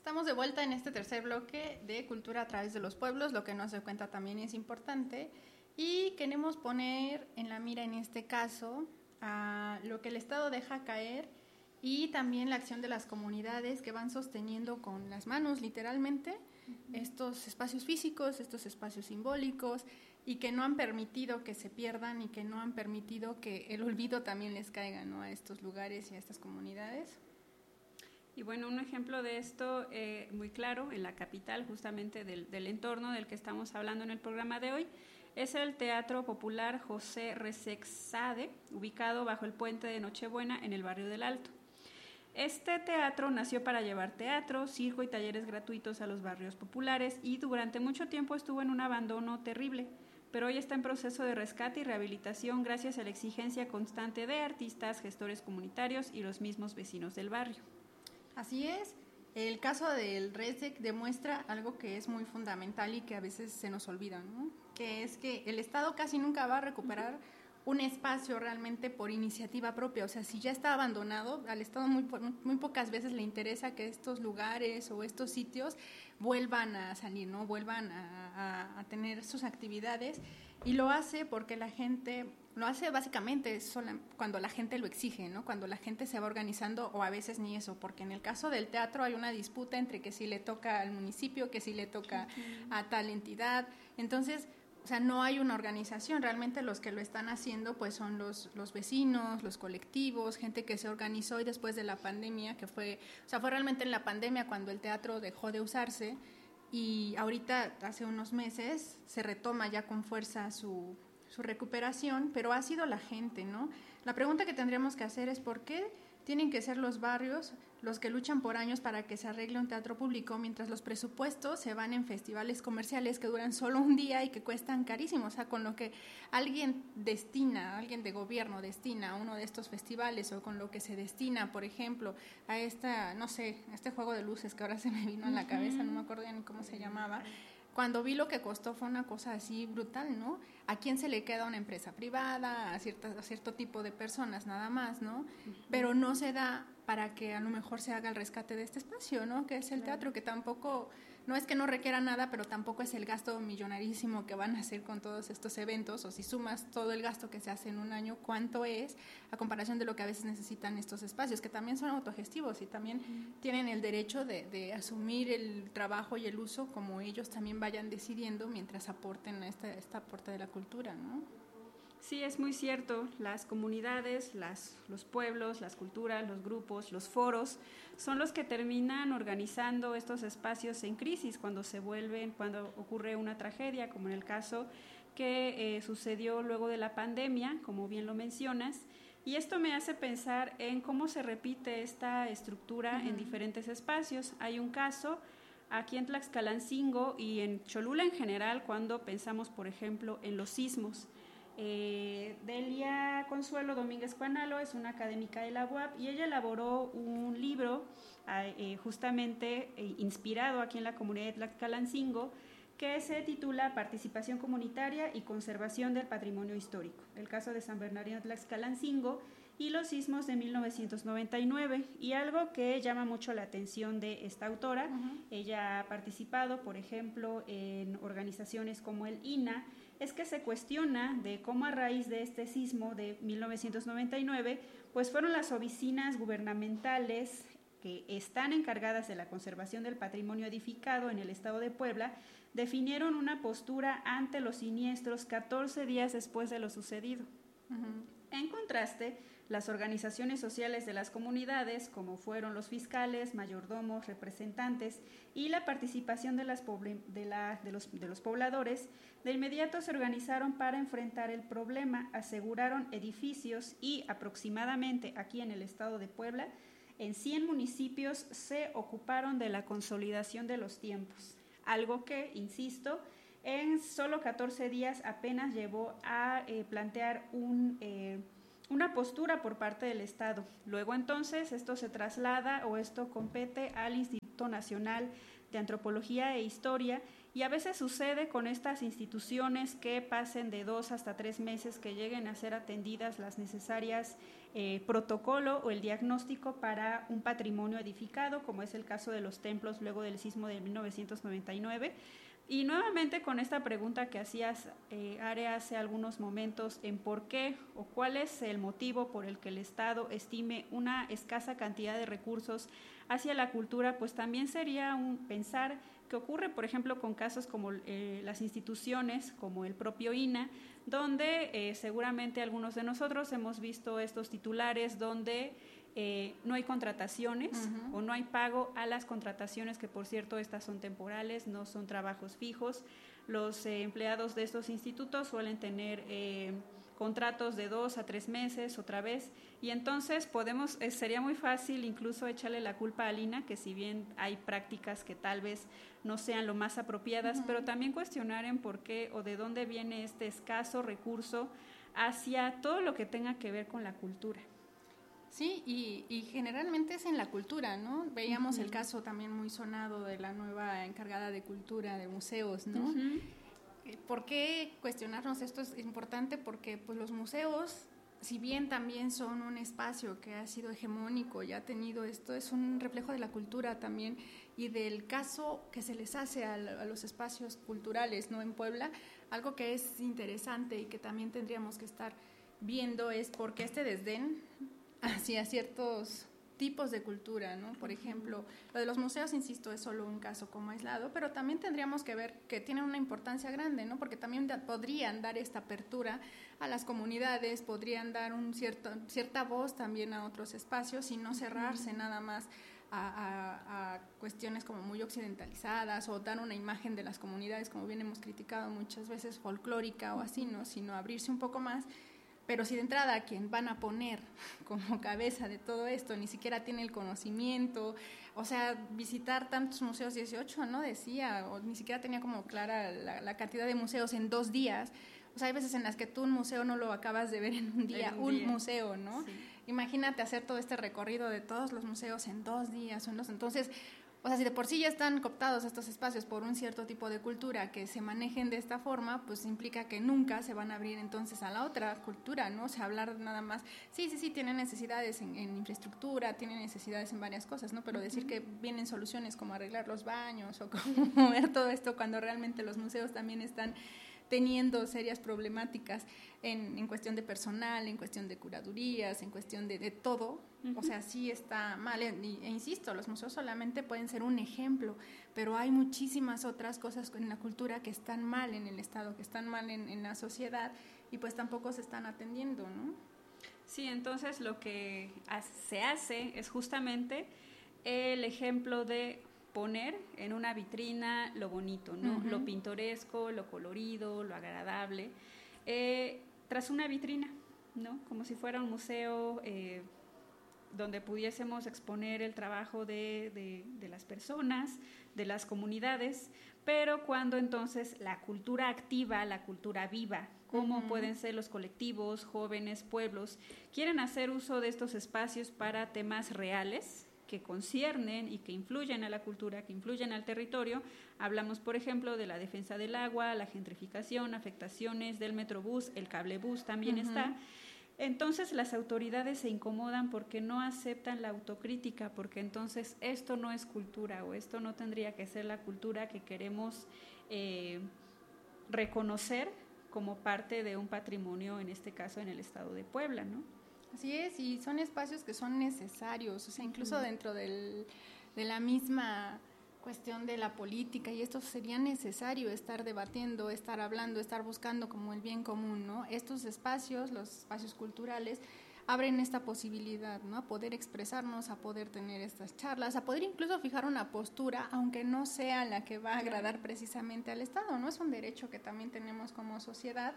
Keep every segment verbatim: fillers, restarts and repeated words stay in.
Estamos de vuelta en este tercer bloque de Cultura a través de los pueblos, lo que no se cuenta también es importante, y queremos poner en la mira en este caso a lo que el Estado deja caer y también la acción de las comunidades que van sosteniendo con las manos literalmente uh-huh. estos espacios físicos, estos espacios simbólicos y que no han permitido que se pierdan y que no han permitido que el olvido también les caiga, ¿no?, a estos lugares y a estas comunidades. Y bueno, un ejemplo de esto eh, muy claro en la capital, justamente del, del entorno del que estamos hablando en el programa de hoy, es el Teatro Popular José Resexade, ubicado bajo el puente de Nochebuena en el barrio del Alto. Este teatro nació para llevar teatro, circo y talleres gratuitos a los barrios populares y durante mucho tiempo estuvo en un abandono terrible, pero hoy está en proceso de rescate y rehabilitación gracias a la exigencia constante de artistas, gestores comunitarios y los mismos vecinos del barrio. Así es, el caso del RESEC demuestra algo que es muy fundamental y que a veces se nos olvida, ¿no?, que es que el Estado casi nunca va a recuperar un espacio realmente por iniciativa propia. O sea, si ya está abandonado, al Estado muy, muy pocas veces le interesa que estos lugares o estos sitios vuelvan a salir, ¿no?, vuelvan a, a, a tener sus actividades, y lo hace porque la gente, lo hace básicamente sola, cuando la gente lo exige, ¿no?, cuando la gente se va organizando, o a veces ni eso, porque en el caso del teatro hay una disputa entre que si le toca al municipio, que si le toca uh-huh. a tal entidad, entonces, o sea, no hay una organización, realmente los que lo están haciendo pues son los, los vecinos, los colectivos, gente que se organizó y después de la pandemia, que fue, o sea, fue realmente en la pandemia cuando el teatro dejó de usarse, y ahorita hace unos meses se retoma ya con fuerza su, su recuperación, pero ha sido la gente, ¿no? La pregunta que tendríamos que hacer es ¿por qué tienen que ser los barrios los que luchan por años para que se arregle un teatro público, mientras los presupuestos se van en festivales comerciales que duran solo un día y que cuestan carísimo? O sea, con lo que alguien destina, alguien de gobierno destina a uno de estos festivales, o con lo que se destina, por ejemplo, a esta, no sé, a este juego de luces que ahora se me vino en la cabeza, no me acuerdo ya ni cómo se llamaba. Cuando vi lo que costó fue una cosa así brutal, ¿no? ¿A quién se le queda una empresa privada? A, cierta, a cierto tipo de personas nada más, ¿no? Uh-huh. Pero no se da para que a lo mejor se haga el rescate de este espacio, ¿no?, que es el teatro, que tampoco, no es que no requiera nada, pero tampoco es el gasto millonarísimo que van a hacer con todos estos eventos, o si sumas todo el gasto que se hace en un año, ¿cuánto es a comparación de lo que a veces necesitan estos espacios, que también son autogestivos y también uh-huh. tienen el derecho de, de asumir el trabajo y el uso como ellos también vayan decidiendo mientras aporten a esta, esta aporte de la cultura, ¿no? Sí, es muy cierto. Las comunidades, las, los pueblos, las culturas, los grupos, los foros son los que terminan organizando estos espacios en crisis cuando se vuelven, cuando ocurre una tragedia, como en el caso que eh, sucedió luego de la pandemia, como bien lo mencionas. Y esto me hace pensar en cómo se repite esta estructura uh-huh. en diferentes espacios. Hay un caso aquí en Tlaxcalancingo y en Cholula en general cuando pensamos, por ejemplo, en los sismos. Eh, Delia Consuelo Domínguez Cuanalo es una académica de la U A P y ella elaboró un libro eh, justamente eh, inspirado aquí en la comunidad de Tlaxcalancingo, que se titula Participación Comunitaria y Conservación del Patrimonio Histórico, el caso de San Bernardino Tlaxcalancingo y los sismos de mil novecientos noventa y nueve. Y algo que llama mucho la atención de esta autora, uh-huh. ella ha participado, por ejemplo, en organizaciones como el I N A, es que se cuestiona de cómo a raíz de este sismo de mil novecientos noventa y nueve, pues fueron las oficinas gubernamentales que están encargadas de la conservación del patrimonio edificado en el estado de Puebla, definieron una postura ante los siniestros catorce días después de lo sucedido. Uh-huh. En contraste, las organizaciones sociales de las comunidades, como fueron los fiscales, mayordomos, representantes y la participación de, las poble- de, la, de, los, de los pobladores, de inmediato se organizaron para enfrentar el problema, aseguraron edificios y aproximadamente aquí en el estado de Puebla, en cien municipios se ocuparon de la consolidación de los tiempos, algo que, insisto, en solo catorce días apenas llevó a eh, plantear un... Eh, una postura por parte del Estado. Luego entonces esto se traslada o esto compete al Instituto Nacional de antropología e historia, y a veces sucede con estas instituciones que pasen de dos hasta tres meses que lleguen a ser atendidas las necesarias eh, protocolo o el diagnóstico para un patrimonio edificado, como es el caso de los templos luego del sismo de mil novecientos noventa y nueve. Y nuevamente con esta pregunta que hacías, eh, Are, hace algunos momentos, en por qué o cuál es el motivo por el que el Estado estime una escasa cantidad de recursos hacia la cultura, pues también sería un pensar que ocurre, por ejemplo, con casos como eh, las instituciones, como el propio I N A, donde eh, seguramente algunos de nosotros hemos visto estos titulares donde Eh, no hay contrataciones uh-huh. o no hay pago a las contrataciones, que por cierto estas son temporales, no son trabajos fijos. Los eh, empleados de estos institutos suelen tener eh, contratos de dos a tres meses otra vez, y entonces podemos, eh, sería muy fácil incluso echarle la culpa al I N A, que si bien hay prácticas que tal vez no sean lo más apropiadas, uh-huh. pero también cuestionar en por qué o de dónde viene este escaso recurso hacia todo lo que tenga que ver con la cultura. Sí, y, y generalmente es en la cultura, ¿no? Veíamos uh-huh. el caso también muy sonado de la nueva encargada de cultura de museos, ¿no? Uh-huh. ¿Por qué cuestionarnos esto es importante? Porque pues los museos, si bien también son un espacio que ha sido hegemónico y ha tenido esto, es un reflejo de la cultura también y del caso que se les hace a, a los espacios culturales, ¿no? En Puebla, algo que es interesante y que también tendríamos que estar viendo es por qué este desdén hacia ciertos tipos de cultura, ¿no? Por ejemplo, lo de los museos, insisto, es solo un caso como aislado, pero también tendríamos que ver que tienen una importancia grande, ¿no? Porque también da, podrían dar esta apertura a las comunidades, podrían dar un cierto, cierta voz también a otros espacios y no cerrarse uh-huh. nada más a, a, a cuestiones como muy occidentalizadas o dar una imagen de las comunidades, como bien hemos criticado muchas veces, folclórica o así, ¿no? Sino abrirse un poco más. Pero si de entrada a quien van a poner como cabeza de todo esto ni siquiera tiene el conocimiento, o sea, visitar tantos museos, dieciocho, ¿no? Decía, o ni siquiera tenía como clara la, la cantidad de museos en dos días. O sea, hay veces en las que tú un museo no lo acabas de ver en un día, en un, un día. museo, ¿no? Sí. Imagínate hacer todo este recorrido de todos los museos en dos días. En dos, entonces, o sea, si de por sí ya están cooptados estos espacios por un cierto tipo de cultura que se manejen de esta forma, pues implica que nunca se van a abrir entonces a la otra cultura, ¿no? O sea, hablar nada más, sí, sí, sí, tienen necesidades en, en infraestructura, tienen necesidades en varias cosas, ¿no? Pero decir que vienen soluciones como arreglar los baños o como ver todo esto cuando realmente los museos también están teniendo serias problemáticas en, en cuestión de personal, en cuestión de curadurías, en cuestión de, de todo, uh-huh. o sea, sí está mal, e, e insisto, los museos solamente pueden ser un ejemplo, pero hay muchísimas otras cosas en la cultura que están mal en el Estado, que están mal en, en la sociedad y pues tampoco se están atendiendo, ¿no? Sí, entonces lo que se hace es justamente el ejemplo de poner en una vitrina lo bonito, ¿no? Uh-huh. Lo pintoresco, lo colorido, lo agradable, eh, tras una vitrina, ¿no? Como si fuera un museo eh, donde pudiésemos exponer el trabajo de, de, de las personas, de las comunidades, pero cuando entonces la cultura activa, la cultura viva, como uh-huh. pueden ser los colectivos, jóvenes, pueblos, quieren hacer uso de estos espacios para temas reales, que conciernen y que influyen a la cultura, que influyen al territorio. Hablamos, por ejemplo, de la defensa del agua, la gentrificación, afectaciones del metrobús, el cablebús también uh-huh. está. Entonces las autoridades se incomodan porque no aceptan la autocrítica, porque entonces esto no es cultura o esto no tendría que ser la cultura que queremos eh, reconocer como parte de un patrimonio, en este caso en el estado de Puebla, ¿no? Así es, y son espacios que son necesarios, o sea, incluso uh-huh. dentro del, de la misma cuestión de la política, y esto sería necesario estar debatiendo, estar hablando, estar buscando como el bien común, ¿no? Estos espacios, los espacios culturales, abren esta posibilidad, ¿no? A poder expresarnos, a poder tener estas charlas, a poder incluso fijar una postura, aunque no sea la que va a agradar precisamente al Estado, ¿no? Es un derecho que también tenemos como sociedad,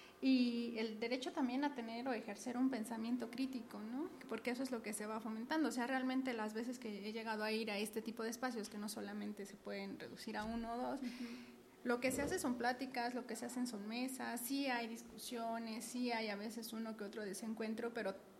y el derecho también a tener o ejercer un pensamiento crítico, ¿no? Porque eso es lo que se va fomentando. O sea, realmente las veces que he llegado a ir a este tipo de espacios, que no solamente se pueden reducir a uno o dos, uh-huh. lo que se hace son pláticas, lo que se hacen son mesas, sí hay discusiones, sí hay a veces uno que otro desencuentro, pero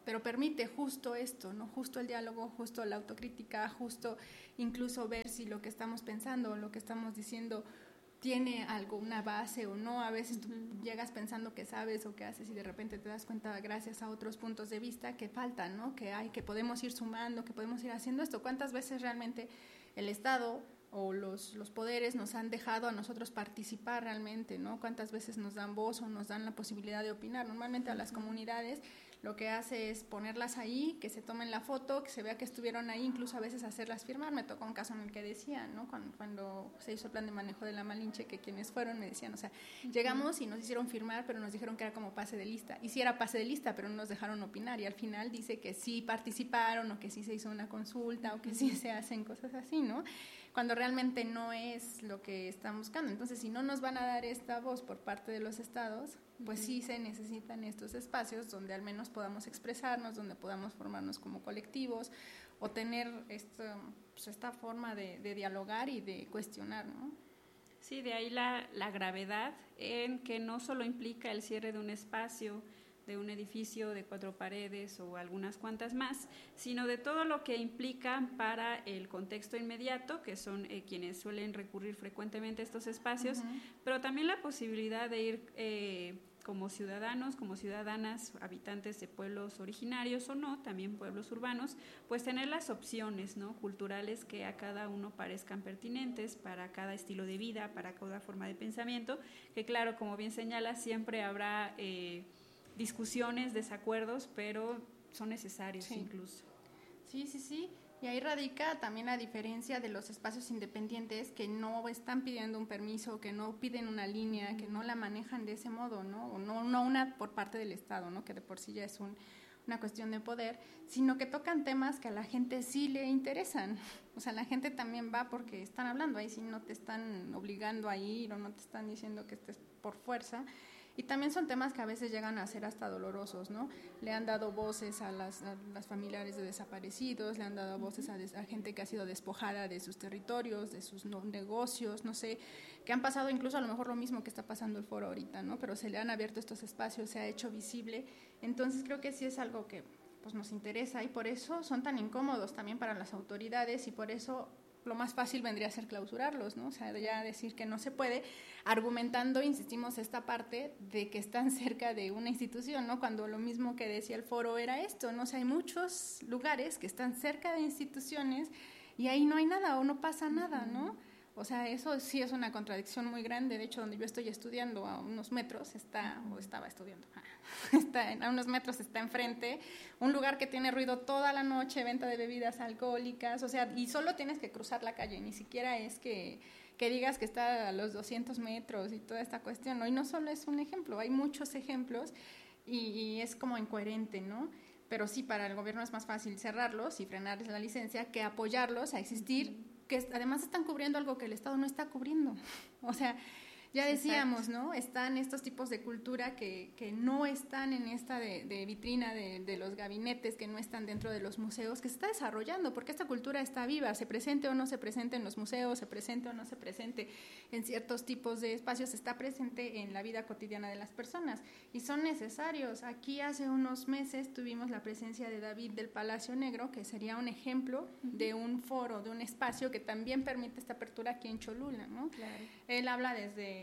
pero permite justo esto, ¿no? Justo el diálogo, justo la autocrítica, justo incluso ver si lo que estamos pensando o lo que estamos diciendo tiene algo, una base o no. A veces tú uh-huh. llegas pensando que sabes o que haces y de repente te das cuenta gracias a otros puntos de vista que faltan, ¿no? Que hay, que podemos ir sumando, que podemos ir haciendo esto. ¿Cuántas veces realmente el Estado o los, los poderes nos han dejado a nosotros participar realmente, ¿no? ¿Cuántas veces nos dan voz o nos dan la posibilidad de opinar? Normalmente a las comunidades lo que hace es ponerlas ahí, que se tomen la foto, que se vea que estuvieron ahí, incluso a veces hacerlas firmar. Me tocó un caso en el que decían, ¿no? Cuando, cuando se hizo el plan de manejo de la Malinche, que quienes fueron me decían, o sea, uh-huh. llegamos y nos hicieron firmar, pero nos dijeron que era como pase de lista. Y sí era pase de lista, pero no nos dejaron opinar. Y al final dice que sí participaron, o que sí se hizo una consulta, o que sí se hacen cosas así, ¿no? Cuando realmente no es lo que están buscando. Entonces, si no nos van a dar esta voz por parte de los estados, pues uh-huh. sí se necesitan estos espacios donde al menos podamos expresarnos, donde podamos formarnos como colectivos o tener esto, pues esta forma de, de dialogar y de cuestionar, ¿no? Sí, de ahí la, la gravedad en que no solo implica el cierre de un espacio, de un edificio de cuatro paredes o algunas cuantas más, sino de todo lo que implica para el contexto inmediato, que son eh, quienes suelen recurrir frecuentemente a estos espacios, uh-huh. pero también la posibilidad de ir eh, como ciudadanos, como ciudadanas, habitantes de pueblos originarios o no, también pueblos urbanos, pues tener las opciones, ¿no?, culturales que a cada uno parezcan pertinentes para cada estilo de vida, para cada forma de pensamiento, que claro, como bien señala, siempre habrá eh, discusiones, desacuerdos, pero son necesarios sí. incluso. Sí, sí, sí. Y ahí radica también la diferencia de los espacios independientes que no están pidiendo un permiso, que no piden una línea, que no la manejan de ese modo, ¿no? O no, no una por parte del Estado, ¿no? Que de por sí ya es un, una cuestión de poder, sino que tocan temas que a la gente sí le interesan. O sea, la gente también va porque están hablando ahí, si no te están obligando a ir o no te están diciendo que estés por fuerza. Y también son temas que a veces llegan a ser hasta dolorosos, ¿no? Le han dado voces a las, a las familiares de desaparecidos, le han dado voces a, des, a gente que ha sido despojada de sus territorios, de sus no, negocios, no sé, que han pasado incluso a lo mejor lo mismo que está pasando el foro ahorita, ¿no? Pero se le han abierto estos espacios, se ha hecho visible. Entonces creo que sí es algo que pues, nos interesa y por eso son tan incómodos también para las autoridades y por eso lo más fácil vendría a ser clausurarlos, ¿no? O sea, ya decir que no se puede, argumentando, insistimos, esta parte de que están cerca de una institución, ¿no? Cuando lo mismo que decía el foro era esto, ¿no? O sea, hay muchos lugares que están cerca de instituciones y ahí no hay nada o no pasa nada, ¿no? O sea, eso sí es una contradicción muy grande. De hecho, donde yo estoy estudiando a unos metros está, o estaba estudiando, está a unos metros está enfrente, un lugar que tiene ruido toda la noche, venta de bebidas alcohólicas, o sea, y solo tienes que cruzar la calle, ni siquiera es que, que digas que está a los doscientos metros y toda esta cuestión, ¿no? Y no solo es un ejemplo, hay muchos ejemplos y, y es como incoherente, ¿no? Pero sí, para el gobierno es más fácil cerrarlos y frenarles la licencia que apoyarlos a existir, que además están cubriendo algo que el Estado no está cubriendo. O sea, ya decíamos, ¿no? Están estos tipos de cultura que, que no están en esta de, de vitrina de, de los gabinetes, que no están dentro de los museos, que se está desarrollando, porque esta cultura está viva, se presente o no se presente en los museos, se presente o no se presente en ciertos tipos de espacios, está presente en la vida cotidiana de las personas y son necesarios. Aquí hace unos meses tuvimos la presencia de David del Palacio Negro, que sería un ejemplo de un foro, de un espacio que también permite esta apertura aquí en Cholula, ¿no? Claro. Él habla desde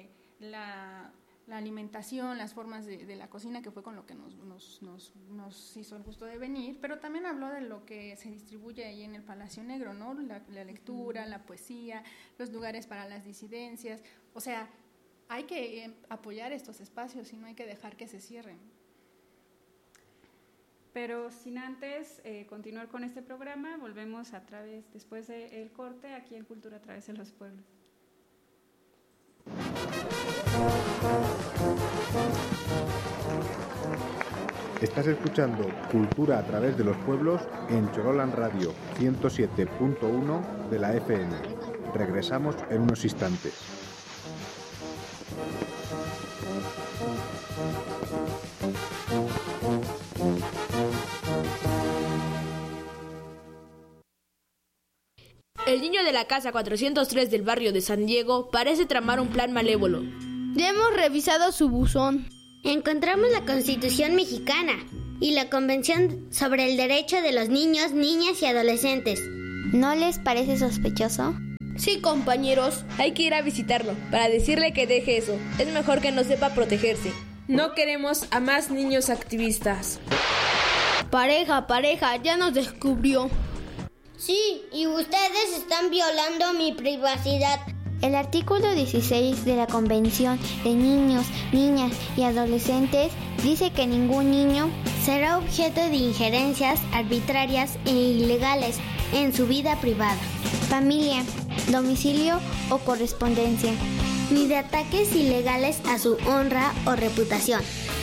La, la alimentación, las formas de, de la cocina, que fue con lo que nos, nos, nos, nos hizo el gusto de venir, pero también habló de lo que se distribuye ahí en el Palacio Negro, ¿no? La, la lectura, la poesía, los lugares para las disidencias. O sea, hay que eh, apoyar estos espacios y no hay que dejar que se cierren. Pero sin antes eh, continuar con este programa, volvemos a través, después del corte, aquí en Cultura a través de los pueblos. Estás escuchando Cultura a través de los pueblos en Chorolan Radio ciento siete punto uno de la F M. Regresamos en unos instantes. El niño de la casa cuatrocientos tres del barrio de San Diego parece tramar un plan malévolo. Ya hemos revisado su buzón. Encontramos la Constitución mexicana. y la Convención sobre el Derecho de los Niños, Niñas y Adolescentes. ¿No les parece sospechoso? Sí, compañeros, hay que ir a visitarlo para decirle que deje eso. Es mejor que no sepa protegerse. No queremos a más niños activistas. Pareja, pareja, ya nos descubrió. Sí, y ustedes están violando mi privacidad. El artículo dieciséis de la Convención de Niños, Niñas y Adolescentes dice que ningún niño será objeto de injerencias arbitrarias e ilegales en su vida privada, familia, domicilio o correspondencia, ni de ataques ilegales a su honra o reputación.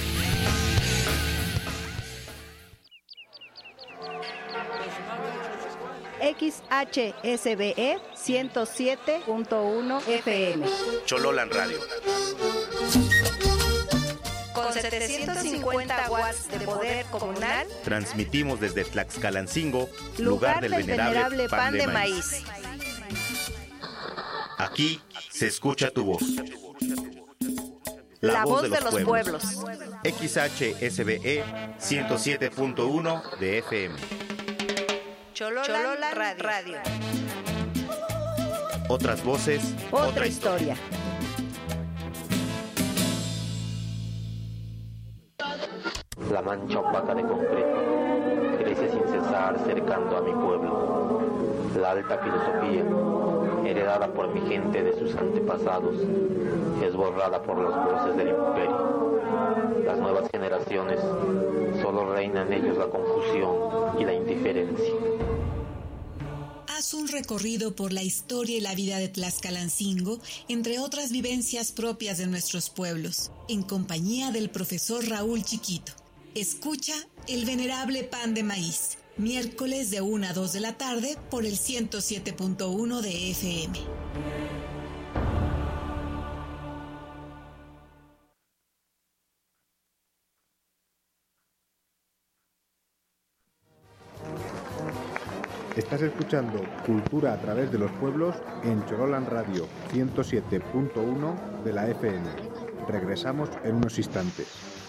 X H S B E ciento siete punto uno F M. Chololan Radio. Con setecientos cincuenta watts de poder comunal, Transmitimos desde Tlaxcalancingo, lugar, lugar del, del venerable, venerable pan, pan de, de maíz. maíz. Aquí se escucha tu voz. La, La voz, voz de los, de los pueblos. pueblos. X H S B E ciento siete punto uno de F M. Chololan, Chololan Radio. Radio. Otras voces, otra, otra historia. La mancha opaca de concreto crece sin cesar cercando a mi pueblo. La alta filosofía, heredada por mi gente de sus antepasados, es borrada por las voces del imperio. Las nuevas generaciones solo reina en ellos la confusión y la indiferencia. Haz un recorrido por la historia y la vida de Tlaxcalancingo, entre otras vivencias propias de nuestros pueblos, en compañía del profesor Raúl Chiquito. Escucha El Venerable Pan de Maíz, miércoles de una a dos de la tarde por el ciento siete punto uno de F M. Estás escuchando Cultura a través de los pueblos en Chololan Radio ciento siete punto uno de la F M. Regresamos en unos instantes.